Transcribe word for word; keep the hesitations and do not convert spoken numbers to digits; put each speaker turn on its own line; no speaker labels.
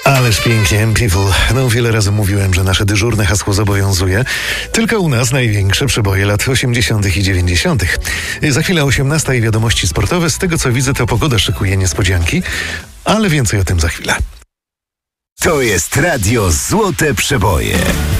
Ależ pięknie, people. No wiele razy mówiłem, że nasze dyżurne hasło zobowiązuje. Tylko u nas największe przeboje lat osiemdziesiątych i dziewięćdziesiątych. Za chwilę osiemnasta i wiadomości sportowe. Z tego co widzę, to pogoda szykuje niespodzianki, ale więcej o tym za chwilę.
To jest Radio Złote Przeboje.